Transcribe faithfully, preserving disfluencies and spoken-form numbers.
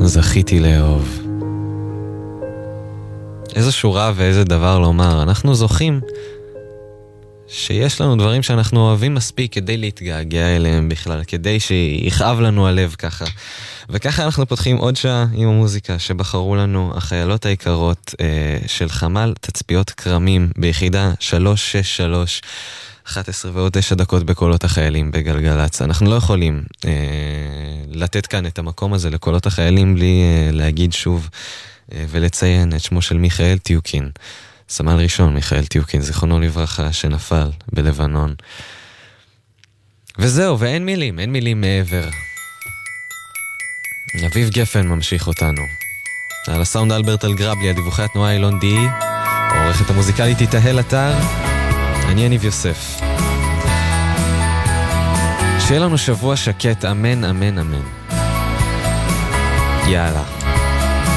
זכיתי לאהוב. איזו שורה ואיזה דבר לומר. אנחנו זוכים שיש לנו דברים שאנחנו אוהבים מספיק כדי להתגעגע אליהם בכלל, כדי שיכאב לנו הלב ככה. וככה אנחנו פותחים עוד שעה עם המוזיקה שבחרו לנו החיילות היקרות אה, של חמ"ל תצפיות קרמים ביחידה שלוש שש שלוש, אחת עשרה ועוד תשע דקות בקולות החיילים בגלגלץ. אנחנו לא יכולים אה, לתת כאן את המקום הזה לקולות החיילים בלי אה, להגיד שוב אה, ולציין את שמו של מיכאל טיוקין. סמל ראשון מיכאל טיוקין, זיכרונו לברכה, שנפל בלבנון. וזהו, ואין מילים, אין מילים מעבר. אביב גפן ממשיך אותנו. על הסאונד אלברט אלגרבלי, הדיווחי התנועה אילון די, העורכת המוזיקלית תתהל אתר, אני אניב יוסף. שיהיה לנו שבוע שקט, אמן, אמן, אמן. יאללה.